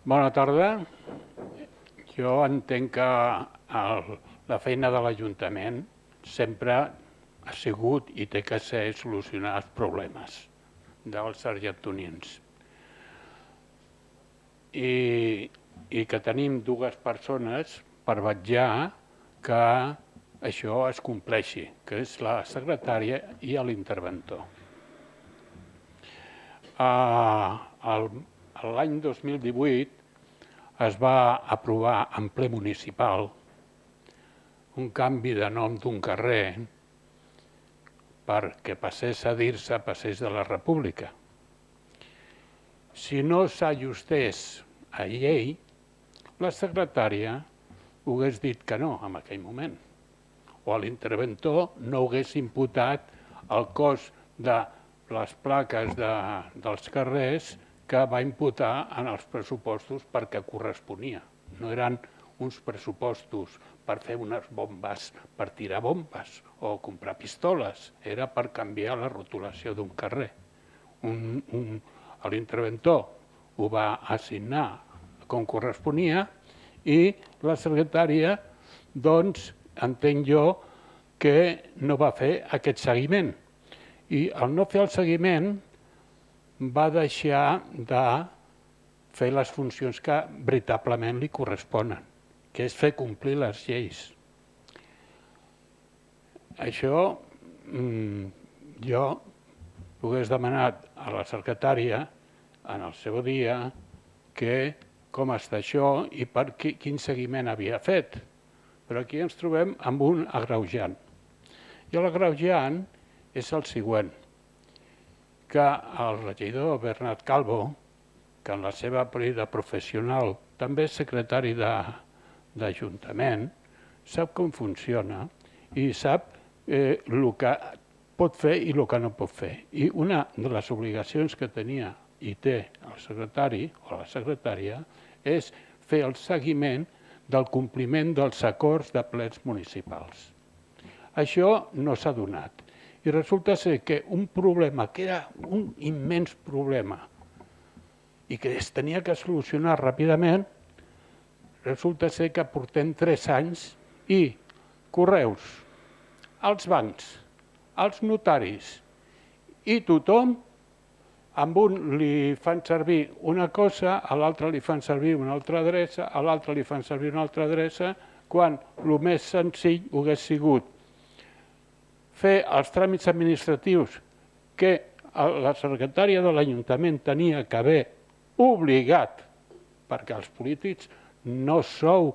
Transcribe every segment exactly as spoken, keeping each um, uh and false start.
Bona tarda. Jo entenc que el, la feina de l'Ajuntament sempre ha sigut i té que ser solucionar els problemes dels argentonins. I, i que tenim dues persones per vetllar que això es compleixi, que és la secretària i l'interventor. L'any dos mil divuit es va aprovar en ple municipal un canvi de nom d'un carrer perquè passés a dir-se Passeig de la República. Si no s'ajustés a llei, la secretària hagués dit que no en aquell moment, o l'interventor no hagués imputat el cost de les plaques de, dels carrers que va imputar en els pressupostos perquè corresponia. No eren uns pressupostos per fer unes bombes, per tirar bombes o comprar pistoles, era per canviar la rotulació d'un carrer. Un, un, L'interventor ho va assignar com corresponia i la secretària, doncs, entenc jo que no va fer aquest seguiment. I al no fer el seguiment va deixar de fer les funcions que veritablement li corresponen, que és fer complir les lleis. Això jo ho hagués demanat a la secretària en el seu dia que com està això i per quin seguiment havia fet. Però aquí ens trobem amb un agreujant. I l'agreujant és el següent, que el regidor Bernat Calvo, que en la seva vida professional també és secretari d'Ajuntament, sap com funciona i sap el que pot fer i el que no pot fer. I una de les obligacions que tenia i té el secretari o la secretària és fer el seguiment del compliment dels acords de plens municipals. Això no s'ha donat. I resulta ser que un problema, que era un immens problema i que es tenia que solucionar ràpidament, resulta ser que portem tres anys i correus als bancs, als notaris i tothom, amb un li fan servir una cosa, a l'altre li fan servir una altra adreça, a l'altre li fan servir una altra adreça, quan el més senzill hagués sigut fer els tràmits administratius que la secretària de l'Ajuntament tenia que haver obligat, perquè els polítics no sou,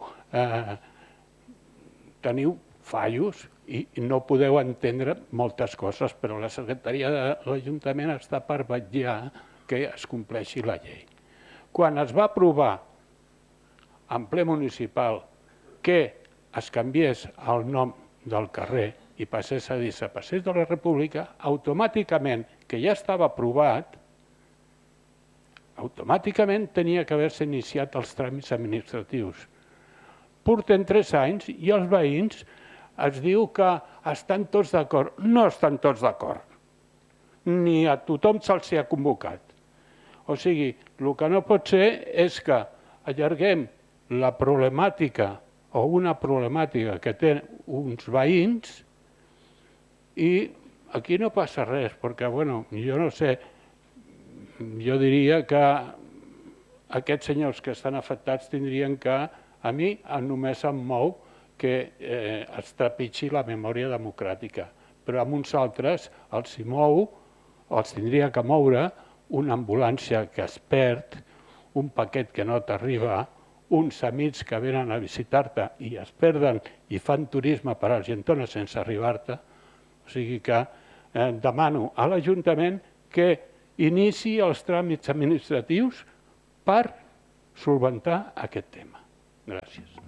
teniu fallos i no podeu entendre moltes coses, però la secretària de l'Ajuntament està per vetllar que es compleixi la llei. Quan es va aprovar en ple municipal que es canviés el nom del carrer i passés a dir-se Passeig de la República, automàticament, que ja estava aprovat, automàticament tenia que haver-se iniciat els tràmits administratius. Porten tres anys i els veïns es diu que estan tots d'acord. No estan tots d'acord. Ni a tothom se'ls ha convocat. O sigui, el que no pot ser és que allarguem la problemàtica o una problemàtica que tenen uns veïns i aquí no passa res, perquè, bueno, jo no sé, jo diria que aquests senyors que estan afectats tindrien que, a mi només em mou que es trepitgi la memòria democràtica, però a uns altres els hi mou, els tindria que moure una ambulància que es perd, un paquet que no t'arriba, uns amics que venen a visitar-te i es perden i fan turisme per Argentona sense arribar-te. O sigui que demano a l'Ajuntament que iniciï els tràmits administratius per solventar aquest tema. Gràcies.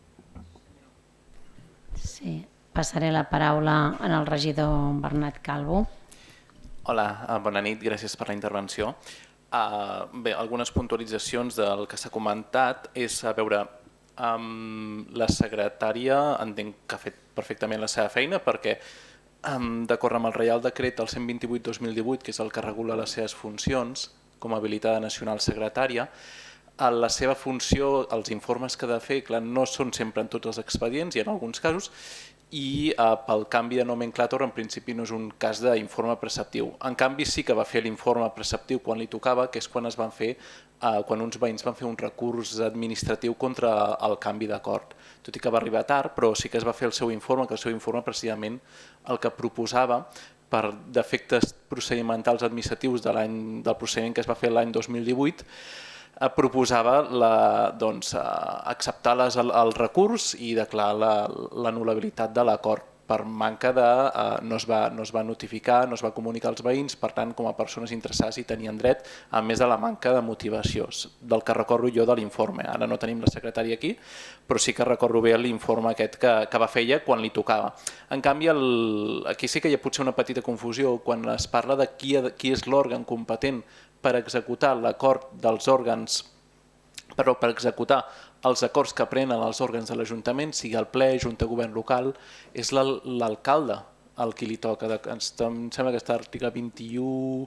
Sí, passaré la paraula al regidor Bernat Calvo. Hola, bona nit, gràcies per la intervenció. Bé, algunes puntualitzacions del que s'ha comentat és, a veure, la secretària entenc que ha fet perfectament la seva feina perquè d'acord amb el Reial Decret el cent vint-i-vuit dos mil divuit, que és el que regula les seves funcions com a habilitada nacional secretària, la seva funció, els informes que ha de fer, clar, no són sempre en tots els expedients i en alguns casos, i eh, pel canvi de nomenclàtor en principi no és un cas d'informe preceptiu. En canvi sí que va fer l'informe preceptiu quan li tocava, que és quan es van fer, eh, quan uns veïns van fer un recurs administratiu contra el canvi d'acord. Tot i que va arribar tard, però sí que es va fer el seu informe, que el seu informe precisament el que proposava per defectes procedimentals administratius de l'any del procediment que es va fer l'any dos mil divuit, proposava la, doncs, acceptar les, el, el recurs i declarar la, la nul·labilitat de l'acord per manca de... Eh, no, es va, no es va notificar, no es va comunicar als veïns, per tant, com a persones interessades hi tenien dret, a més de la manca de motivació, del que recordo jo de l'informe. Ara no tenim la secretària aquí, però sí que recordo bé l'informe aquest que, que va fer ella quan li tocava. En canvi, el, aquí sí que hi ha potser una petita confusió quan es parla de qui, qui és l'òrgan competent per executar l'acord dels òrgans, però per executar els acords que prenen els òrgans de l'Ajuntament, sigui el ple, Junta de Govern local, és l'alcalde el qui li toca. Em sembla que està l'article vint-i-u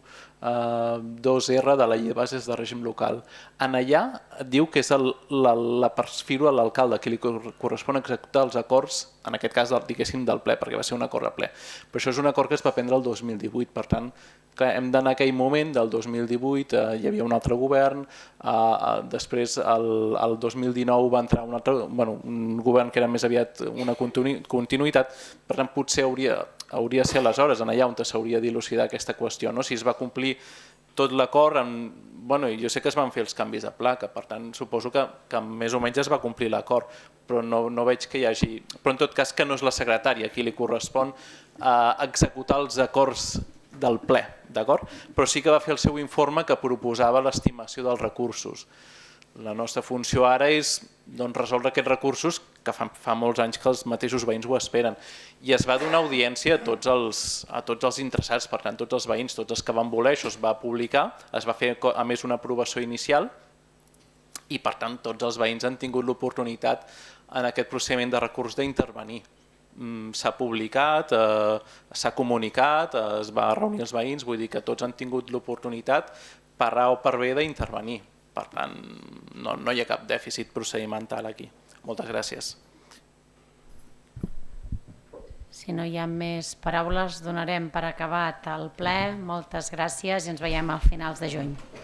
dos erre de la llei de bases de règim local. En allà diu que és el, la, la figura de l'alcalde que li correspon executar els acords, en aquest cas diguéssim del ple, perquè va ser un acord a ple. Però això és un acord que es va prendre el dos mil divuit, per tant, clar, hem d'anar a aquell moment del dos mil divuit, eh, hi havia un altre govern, eh, eh, després el, el dos mil dinou va entrar un altre, bueno, un govern que era més aviat una continu, continuïtat, per tant potser hauria, hauria de ser aleshores en allà on s'hauria dilucidar aquesta qüestió, no? Si es va complir tot l'acord, bueno, jo sé que es van fer els canvis de placa, per tant suposo que, que més o menys es va complir l'acord, però no, no veig que hi hagi... Però en tot cas que no és la secretària qui li correspon eh, executar els acords del ple, d'acord? Però sí que va fer el seu informe que proposava l'estimació dels recursos. La nostra funció ara és doncs, resoldre aquests recursos que fa, fa molts anys que els mateixos veïns ho esperen. I es va donar audiència a tots els, a tots els interessats, per tant, tots els veïns, tots els que van voler, això es va publicar, es va fer a més una aprovació inicial i per tant tots els veïns han tingut l'oportunitat en aquest procediment de recurs d'intervenir. S'ha publicat, eh, s'ha comunicat, eh, es va reunir els veïns, vull dir que tots han tingut l'oportunitat per A o per B d'intervenir. Per tant, no, no hi ha cap dèficit procedimental aquí. Moltes gràcies. Si no hi ha més paraules, donarem per acabat el ple. Moltes gràcies i ens veiem a finals de juny.